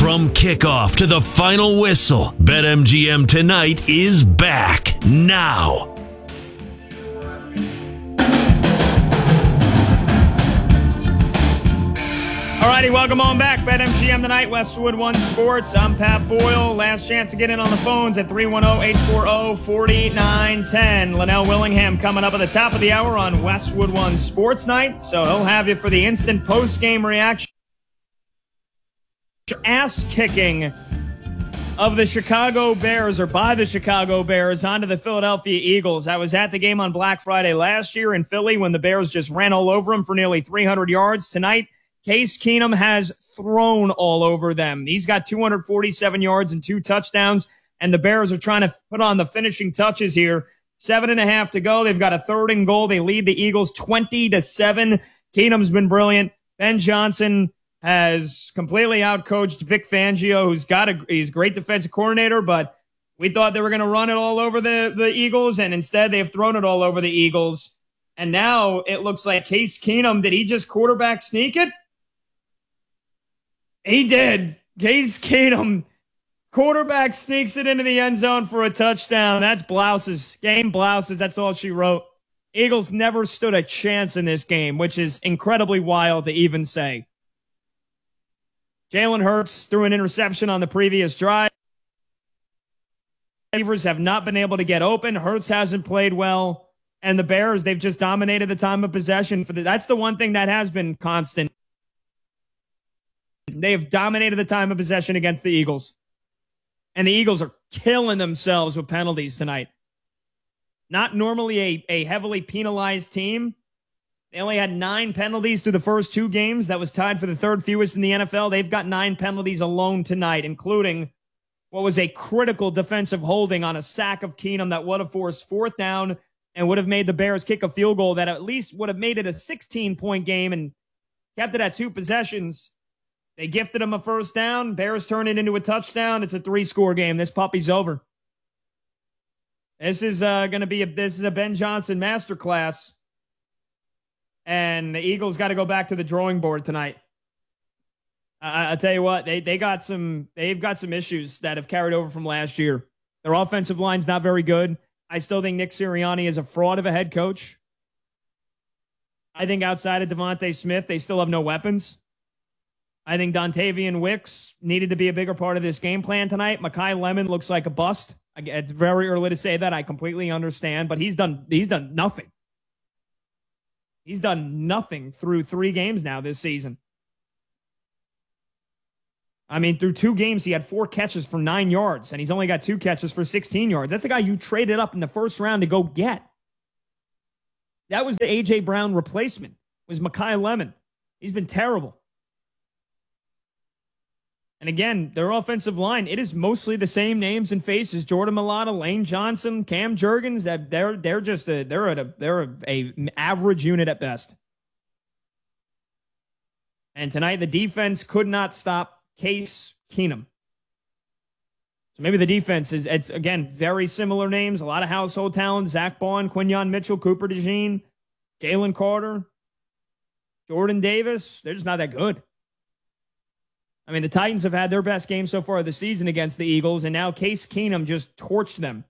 From kickoff to the final whistle, BetMGM Tonight is back now. Alrighty, welcome on back. BetMGM Tonight, Westwood One Sports. I'm Pat Boyle. Last chance to get in on the phones at 310-840-4910. Linnell Willingham coming up at the top of the hour on Westwood One Sports Night. So he'll have you for the instant post-game reaction. Ass-kicking of the Chicago Bears, or by the Chicago Bears, onto the Philadelphia Eagles. I was at the game on Black Friday last year in Philly when the Bears just ran all over them for nearly 300 yards. Tonight, Case Keenum has thrown all over them. He's got 247 yards and 2 touchdowns, and the Bears are trying to put on the finishing touches here. 7.5 to go. They've got a 3rd and goal. They lead the Eagles 20-7. Keenum's been brilliant. Ben Johnson has completely outcoached Vic Fangio, he's a great defensive coordinator, but we thought they were going to run it all over the Eagles, and instead they've thrown it all over the Eagles. And now it looks like Case Keenum, did he just quarterback sneak it? He did. Case Keenum, quarterback sneaks it into the end zone for a touchdown. That's blouses. Game blouses. That's all she wrote. Eagles never stood a chance in this game, which is incredibly wild to even say. Jalen Hurts threw an interception on the previous drive. Receivers have not been able to get open. Hurts hasn't played well. And the Bears, they've just dominated the time of possession. That's the one thing that has been constant. They have dominated the time of possession against the Eagles. And the Eagles are killing themselves with penalties tonight. Not normally a heavily penalized team. They only had 9 penalties through the first 2 games. That was tied for the 3rd fewest in the NFL. They've got 9 penalties alone tonight, including what was a critical defensive holding on a sack of Keenum that would have forced 4th down and would have made the Bears kick a field goal that at least would have made it a 16-point game and kept it at 2 possessions. They gifted him a 1st down. Bears turn it into a touchdown. It's a 3-score game. This puppy's over. This is going to be a Ben Johnson masterclass. And the Eagles got to go back to the drawing board tonight. I'll tell you what, they've got some issues that have carried over from last year. Their offensive line's not very good. I still think Nick Sirianni is a fraud of a head coach. I think outside of Devontae Smith, they still have no weapons. I think Dontavian Wicks needed to be a bigger part of this game plan tonight. Mekhi Lemon looks like a bust. It's very early to say that. I completely understand, but he's done nothing. He's done nothing through 3 games now this season. I mean, through 2 games, he had 4 catches for 9 yards, and he's only got 2 catches for 16 yards. That's a guy you traded up in the 1st round to go get. That was the A.J. Brown replacement, was Mekhi Lemon. He's been terrible. And again, their offensive line, it is mostly the same names and faces. Jordan Mailata, Lane Johnson, Cam Jurgens. They're an average unit at best. And tonight, the defense could not stop Case Keenum. So maybe the defense it's again, very similar names. A lot of household talent. Zach Bond, Quinyon Mitchell, Cooper DeJean, Jalen Carter, Jordan Davis. They're just not that good. I mean, the Titans have had their best game so far this season against the Eagles, and now Case Keenum just torched them.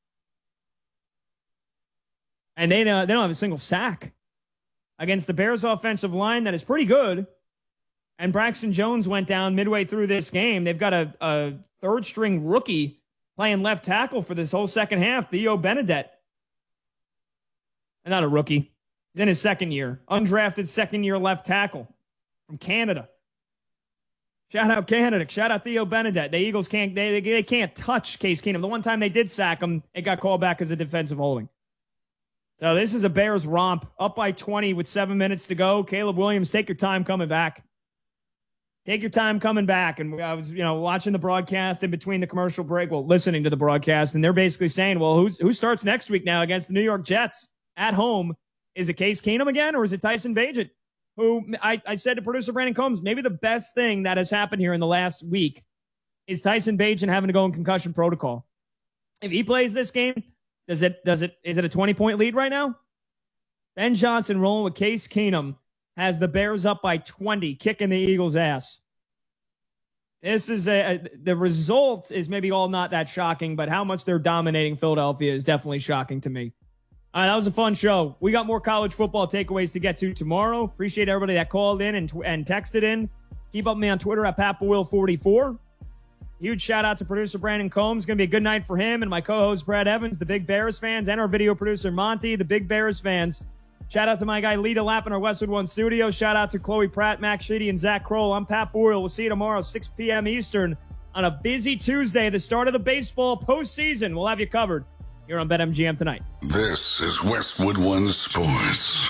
And they don't have a single sack against the Bears' offensive line that is pretty good. And Braxton Jones went down midway through this game. They've got a 3rd-string rookie playing left tackle for this whole second half, Theo Benedette. And not a rookie. He's in his 2nd year. Undrafted 2nd-year left tackle from Canada. Shout out Canada. Shout out Theo Benedette. The Eagles can't touch Case Keenum. The one time they did sack him, it got called back as a defensive holding. So this is a Bears romp. Up by 20 with 7 minutes to go. Caleb Williams, take your time coming back. Take your time coming back. And I was, watching the broadcast in between the commercial break, listening to the broadcast, and they're basically saying, well, who starts next week now against the New York Jets at home? Is it Case Keenum again, or is it Tyson Bagent? Who I said to producer Brandon Combs, maybe the best thing that has happened here in the last week is Tyson Bagent having to go in concussion protocol. If he plays this game, is it a 20-point lead right now? Ben Johnson rolling with Case Keenum has the Bears up by 20, kicking the Eagles' ass. This is the result is maybe all not that shocking, but how much they're dominating Philadelphia is definitely shocking to me. All right, that was a fun show. We got more college football takeaways to get to tomorrow. Appreciate everybody that called in and texted in. Keep up with me on Twitter at PatBoyle44. Huge shout out to producer Brandon Combs. Going to be a good night for him and my co-host Brad Evans, the Big Bears fans, and our video producer Monty, the Big Bears fans. Shout out to my guy Lita Lapp in our Westwood One studio. Shout out to Chloe Pratt, Max Sheedy, and Zach Kroll. I'm Pat Boyle. We'll see you tomorrow, 6 p.m. Eastern, on a busy Tuesday, the start of the baseball postseason. We'll have you covered here on BetMGM tonight. This is Westwood One Sports.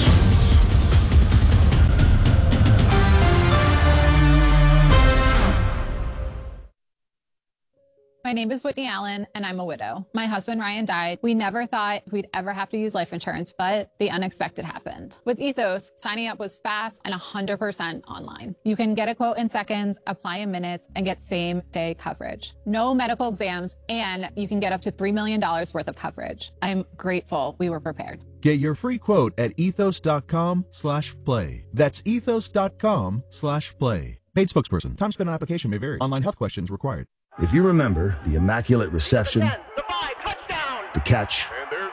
My name is Whitney Allen, and I'm a widow. My husband, Ryan, died. We never thought we'd ever have to use life insurance, but the unexpected happened. With Ethos, signing up was fast and 100% online. You can get a quote in seconds, apply in minutes, and get same-day coverage. No medical exams, and you can get up to $3 million worth of coverage. I'm grateful we were prepared. Get your free quote at ethos.com/play. That's ethos.com/play. Paid spokesperson. Time spent on application may vary. Online health questions required. If you remember the immaculate reception, the catch,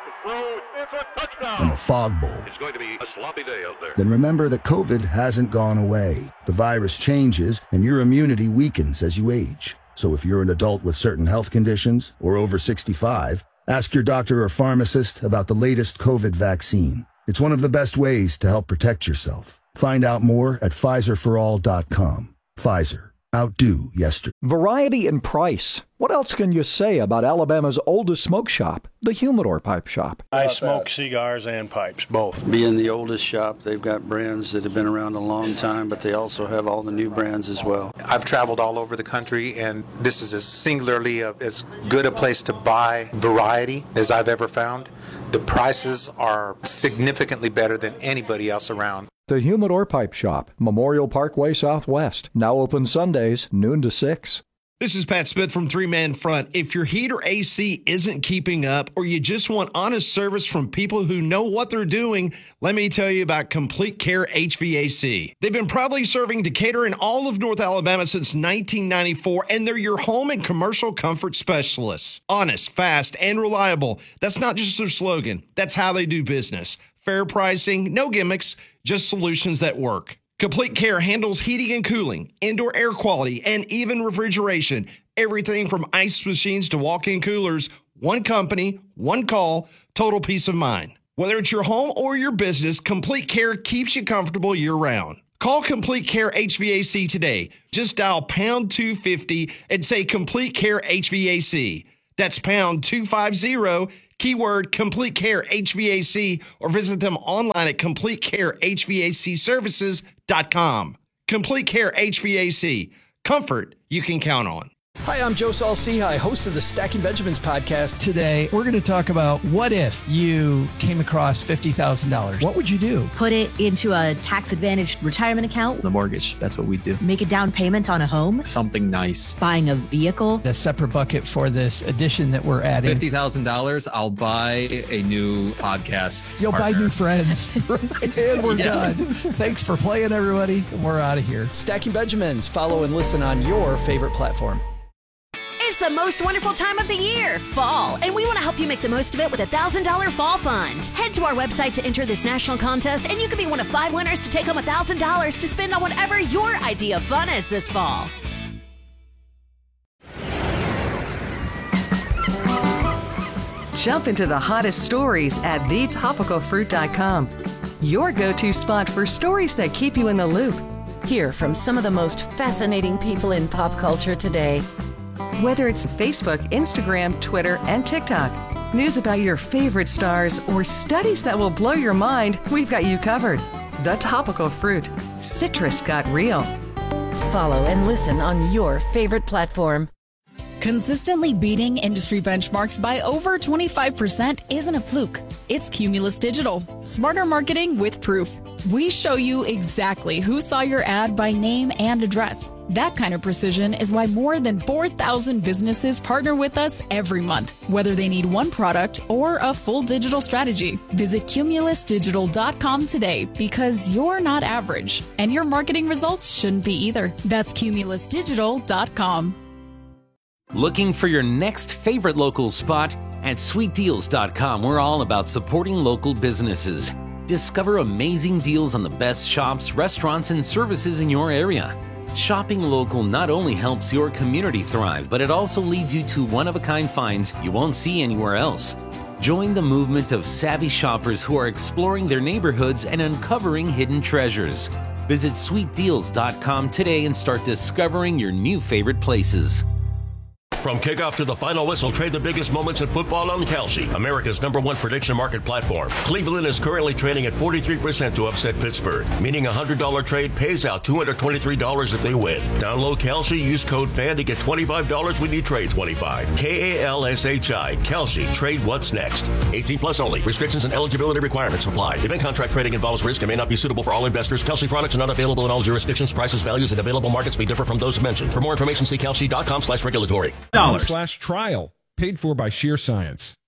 and the fog bowl, it's going to be a sloppy day out there. Then remember that COVID hasn't gone away. The virus changes, and your immunity weakens as you age. So if you're an adult with certain health conditions or over 65, ask your doctor or pharmacist about the latest COVID vaccine. It's one of the best ways to help protect yourself. Find out more at PfizerForAll.com. Pfizer. Outdo yesterday. Variety and price. What else can you say about Alabama's oldest smoke shop, the Humidor Pipe Shop? I smoke cigars and pipes, both. Being the oldest shop, they've got brands that have been around a long time, but they also have all the new brands as well. I've traveled all over the country, and this is as good a place to buy variety as I've ever found. The prices are significantly better than anybody else around. The Humidor Pipe Shop, Memorial Parkway Southwest. Now open Sundays, noon to 6. This is Pat Smith from Three Man Front. If your heat or AC isn't keeping up, or you just want honest service from people who know what they're doing, let me tell you about Complete Care HVAC. They've been proudly serving Decatur and all of North Alabama since 1994, and they're your home and commercial comfort specialists. Honest, fast, and reliable. That's not just their slogan. That's how they do business. Fair pricing, no gimmicks, just solutions that work. Complete Care handles heating and cooling, indoor air quality, and even refrigeration. Everything from ice machines to walk-in coolers. One company, one call, total peace of mind. Whether it's your home or your business, Complete Care keeps you comfortable year-round. Call Complete Care HVAC today. Just dial pound 250 and say Complete Care HVAC. That's pound 250, keyword Complete Care HVAC, or visit them online at CompleteCareHVACservices.com. Complete Care HVAC. Comfort you can count on. Hi, I'm Joe Saul-Sehy, host of the Stacking Benjamins podcast. Today, we're going to talk about what if you came across $50,000? What would you do? Put it into a tax-advantaged retirement account. The mortgage, that's what we do. Make a down payment on a home. Something nice. Buying a vehicle. A separate bucket for this addition that we're adding. $50,000, I'll buy a new podcast You'll partner. buy new friends. And we're done. Thanks for playing, everybody. We're out of here. Stacking Benjamins. Follow and listen on your favorite platform. It's the most wonderful time of the year, fall, and we want to help you make the most of it with a $1,000 fall fund. Head to our website to enter this national contest, and you could be one of 5 winners to take home $1,000 to spend on whatever your idea of fun is this fall. Jump into the hottest stories at thetopicalfruit.com. Your go-to spot for stories that keep you in the loop. Hear from some of the most fascinating people in pop culture today. Whether it's Facebook, Instagram, Twitter, and TikTok, news about your favorite stars, or studies that will blow your mind, we've got you covered. The Topical Fruit. Citrus got real. Follow and listen on your favorite platform. Consistently beating industry benchmarks by over 25% isn't a fluke. It's Cumulus Digital. Smarter marketing with proof. We show you exactly who saw your ad by name and address. That kind of precision is why more than 4,000 businesses partner with us every month, whether they need one product or a full digital strategy. Visit cumulusdigital.com today because you're not average, and your marketing results shouldn't be either. That's cumulusdigital.com. Looking for your next favorite local spot? At sweetdeals.com, we're all about supporting local businesses. Discover amazing deals on the best shops, restaurants, and services in your area. Shopping local not only helps your community thrive, but it also leads you to one-of-a-kind finds you won't see anywhere else. Join the movement of savvy shoppers who are exploring their neighborhoods and uncovering hidden treasures. Visit sweetdeals.com today and start discovering your new favorite places. From kickoff to the final whistle, trade the biggest moments in football on Kalshi, America's #1 prediction market platform. Cleveland is currently trading at 43% to upset Pittsburgh, meaning a $100 trade pays out $223 if they win. Download Kalshi, use code FAN to get $25 when you trade 25. KALSHI, Kalshi, trade what's next. 18 plus only. Restrictions and eligibility requirements apply. Event contract trading involves risk and may not be suitable for all investors. Kalshi products are not available in all jurisdictions. Prices, values, and available markets may differ from those mentioned. For more information, see kalshi.com/regulatory. /trial, paid for by Sheer Science.